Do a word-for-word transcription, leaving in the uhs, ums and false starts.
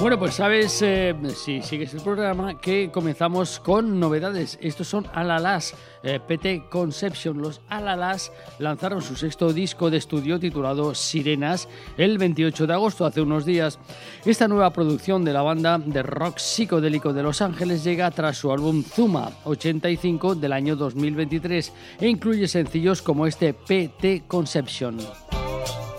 Bueno, pues sabes, eh, si sigues el programa, que comenzamos con novedades. Estos son Alalas, eh, P T Conception. Los Alalas lanzaron su sexto disco de estudio titulado Sirenas el veintiocho de agosto, hace unos días. Esta nueva producción de la banda de rock psicodélico de Los Ángeles llega tras su álbum Zuma ochenta y cinco del año dos mil veintitrés e incluye sencillos como este P T Conception.